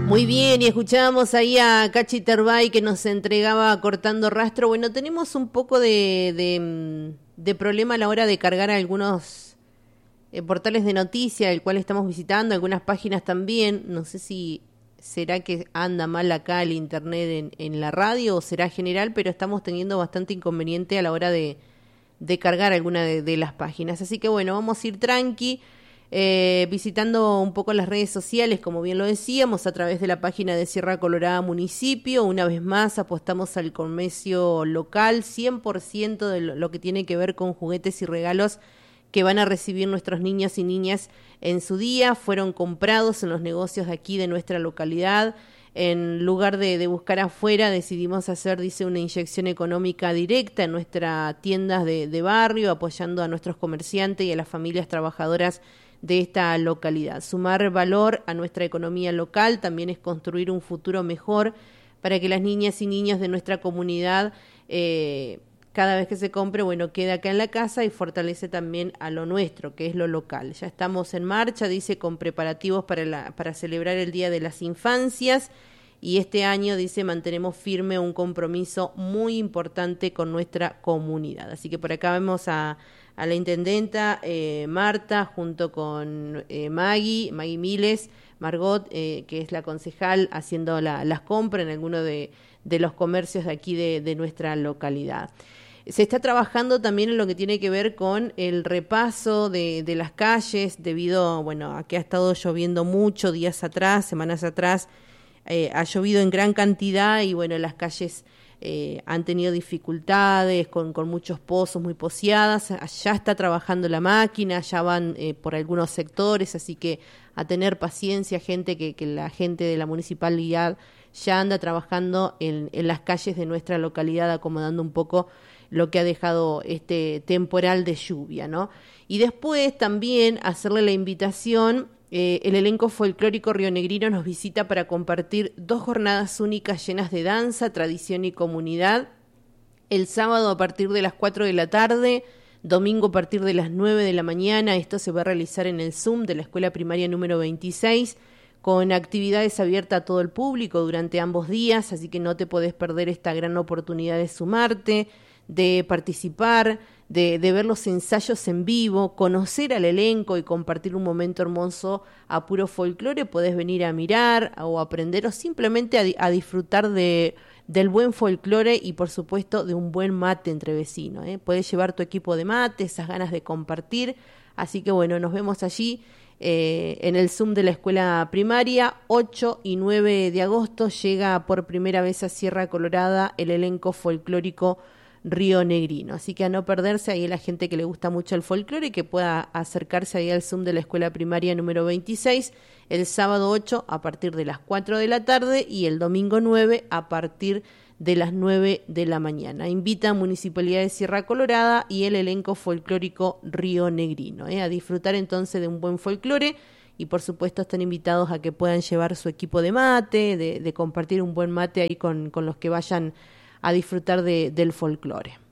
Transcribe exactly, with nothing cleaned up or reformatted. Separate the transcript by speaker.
Speaker 1: Muy bien, y escuchábamos ahí a Cachi Terbay que nos entregaba Cortando Rastro. Bueno, tenemos un poco de, de, de problema a la hora de cargar algunos eh, portales de noticias, el cual estamos visitando, algunas páginas también. No sé si será que anda mal acá el internet en, en la radio o será general, pero estamos teniendo bastante inconveniente a la hora de, de cargar alguna de, de las páginas. Así que bueno, vamos a ir tranqui. Eh, visitando un poco las redes sociales, como bien lo decíamos, a través de la página de Sierra Colorada Municipio. Una vez más apostamos al comercio local, cien por ciento de lo que tiene que ver con juguetes y regalos que van a recibir nuestros niños y niñas en su día, fueron comprados en los negocios de aquí de nuestra localidad. En lugar de, de buscar afuera, decidimos hacer, dice, una inyección económica directa en nuestras tiendas de, de barrio, apoyando a nuestros comerciantes y a las familias trabajadoras de esta localidad. Sumar valor a nuestra economía local también es construir un futuro mejor para que las niñas y niños de nuestra comunidad, eh, cada vez que se compre, bueno, quede acá en la casa y fortalece también a lo nuestro, que es lo local. Ya estamos en marcha, dice, con preparativos para, la, para celebrar el Día de las Infancias, y este año, dice, mantenemos firme un compromiso muy importante con nuestra comunidad. Así que por acá vemos a a la intendenta eh, Marta, junto con eh, Maggie, Maggie Miles, Margot, eh, que es la concejal, haciendo la, las compras en alguno de, de los comercios de aquí de, de nuestra localidad. Se está trabajando también en lo que tiene que ver con el repaso de, de las calles, debido, bueno, a que ha estado lloviendo mucho días atrás, semanas atrás, eh, ha llovido en gran cantidad y, bueno, las calles Eh, han tenido dificultades con, con muchos pozos muy pociadas. Ya está trabajando la máquina, ya van eh, por algunos sectores, así que a tener paciencia, gente, que, que la gente de la municipalidad ya anda trabajando en, en las calles de nuestra localidad, acomodando un poco lo que ha dejado este temporal de lluvia, ¿no? Y después también hacerle la invitación. Eh, el elenco folclórico rionegrino nos visita para compartir dos jornadas únicas llenas de danza, tradición y comunidad. El sábado a partir de las cuatro de la tarde, domingo a partir de las nueve de la mañana. Esto se va a realizar en el Zoom de la Escuela Primaria número veintiséis, con actividades abiertas a todo el público durante ambos días, así que no te podés perder esta gran oportunidad de sumarte, de participar, de, de ver los ensayos en vivo, conocer al elenco y compartir un momento hermoso a puro folclore. Podés venir a mirar o aprender o simplemente a, a disfrutar de, del buen folclore y, por supuesto, de un buen mate entre vecinos, ¿eh? Podés llevar tu equipo de mate, esas ganas de compartir. Así que, bueno, nos vemos allí eh, en el Zoom de la Escuela Primaria. ocho y nueve de agosto llega por primera vez a Sierra Colorada el elenco folclórico rionegrino, así que a no perderse ahí la gente que le gusta mucho el folclore, que pueda acercarse ahí al Zoom de la Escuela Primaria número veintiséis, el sábado ocho a partir de las cuatro de la tarde y el domingo nueve a partir de las nueve de la mañana. Invita a Municipalidad de Sierra Colorada y el elenco folclórico rionegrino, ¿eh? A disfrutar entonces de un buen folclore. Y por supuesto están invitados a que puedan llevar su equipo de mate, de, de compartir un buen mate ahí con, con los que vayan a disfrutar de, del folclore.